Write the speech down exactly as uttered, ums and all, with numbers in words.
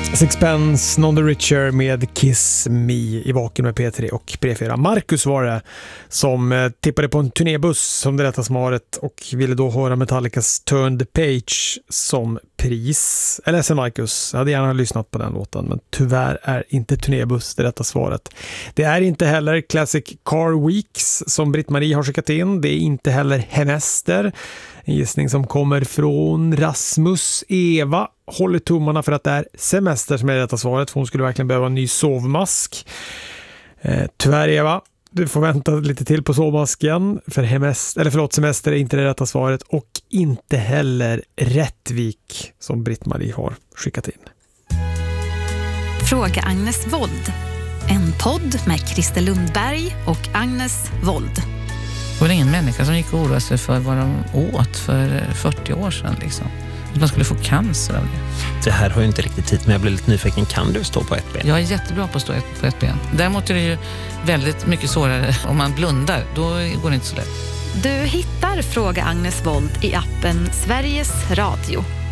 Sixpence, None the Richer med Kiss Me i Vaken med P tre och P fyra. Marcus var det som tippade på en turnébuss som det rätta svaret och ville då höra Metallicas Turn the Page som pris. Eller sen Marcus, jag hade gärna lyssnat på den låten, men tyvärr är inte turnébuss det rätta svaret. Det är inte heller Classic Car Weeks som Britt-Marie har skickat in. Det är inte heller Hemester. En gissning som kommer från Rasmus. Eva håller tummarna för att det är semester som är det rätta svaret, för hon skulle verkligen behöva en ny sovmask. Eh, tyvärr Eva, du får vänta lite till på sovmasken, för hemest, eller förlåt, semester är inte det rätta svaret, och inte heller Rättvik som Britt-Marie har skickat in. Fråga Agnes Wold. En podd med Christer Lundberg och Agnes Wold. Det var ingen människa som gick och oroade sig för vad de åt för fyrtio år sedan liksom. Att man skulle få cancer av det. Det här har ju inte riktigt tid, men jag blir lite nyfiken. Kan du stå på ett ben? Jag är jättebra på att stå på ett ben. Däremot är det ju väldigt mycket svårare om man blundar. Då går det inte så lätt. Du hittar Fråga Agnes Wold i appen Sveriges Radio.